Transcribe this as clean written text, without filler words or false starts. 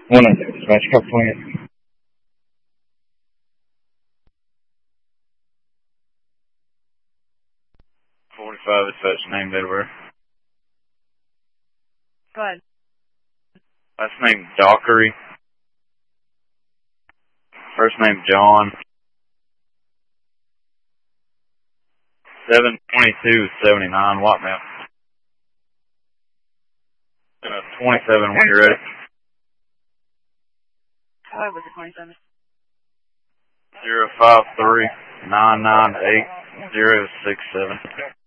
One of those, smash cup 20. 45 is such name Delaware. Go ahead. Last name Dockery. First name John. 7/22/79 Watt map. 27 when you're ready. What was it, 27? 053-998-067.